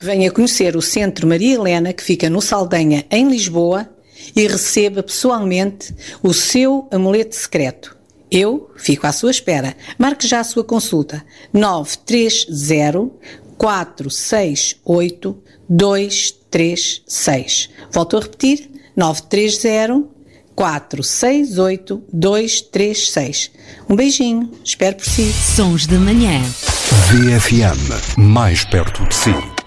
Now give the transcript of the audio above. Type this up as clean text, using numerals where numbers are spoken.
Venha conhecer o Centro Maria Helena, que fica no Saldanha, em Lisboa, e receba pessoalmente o seu amuleto secreto. Eu fico à sua espera. Marque já a sua consulta. 930 468 236. Volto a repetir. 930 468 236. Um beijinho. Espero por si. Sons da Manhã. VFM. Mais perto de si.